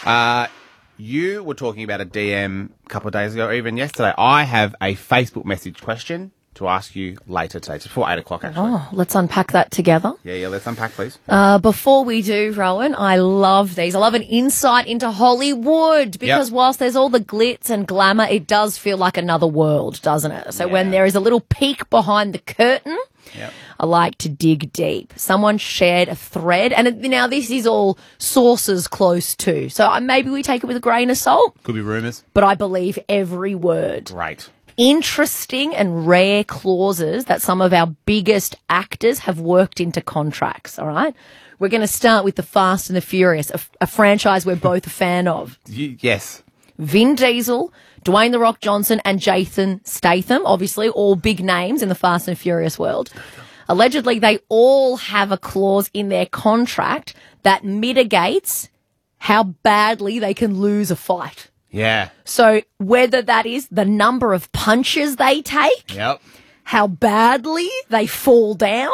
You were talking about a DM a couple of days ago, or even yesterday. I have a Facebook message question to ask you later today, just before 8 o'clock, actually. Oh, let's unpack that together. Yeah, let's unpack, please. Before we do, Rowan, I love these. I love an insight into Hollywood because whilst there's all the glitz and glamour, it does feel like another world, doesn't it? So when there is a little peek behind the curtain, I like to dig deep. Someone shared a thread, and now this is all sources close to. So maybe we take it with a grain of salt. Could be rumours. But I believe every word. Great. Interesting and rare clauses that some of our biggest actors have worked into contracts, all right? We're going to start with The Fast and the Furious, a franchise we're both a fan of. Yes. Vin Diesel, Dwayne The Rock Johnson, and Jason Statham, obviously all big names in the Fast and Furious world. Allegedly, they all have a clause in their contract that mitigates how badly they can lose a fight. Yeah. So whether that is the number of punches they take, how badly they fall down,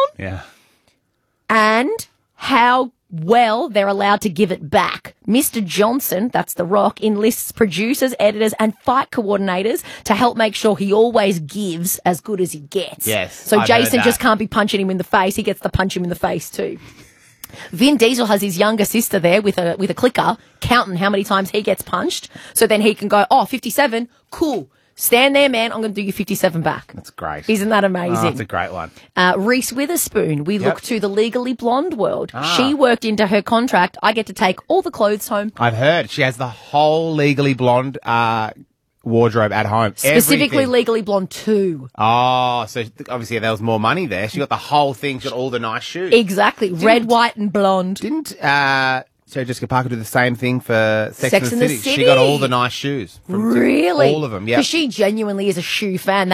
and how well they're allowed to give it back. Mr. Johnson, that's The Rock, enlists producers, editors, and fight coordinators to help make sure he always gives as good as he gets. Yes. So I've Jason heard just that. can't be punching him in the face. He gets to punch him in the face too. Vin Diesel has his younger sister there with a clicker counting how many times he gets punched. So then he can go, 57, cool. Stand there, man. I'm going to do you 57 back. That's great. Isn't that amazing? Oh, that's a great one. Reese Witherspoon, we look to the Legally Blonde world. Ah. She worked into her contract. I get to take all the clothes home. I've heard she has the whole Legally Blonde wardrobe at home. Specifically Everything. Legally Blonde 2. Oh, so obviously there was more money there. She got the whole thing. She got all the nice shoes. Exactly. Red, white and blonde. Didn't Sarah Jessica Parker do the same thing for Sex and the City? City? She got all the nice shoes. From Really? all of them, yeah. Because she genuinely is a shoe fan.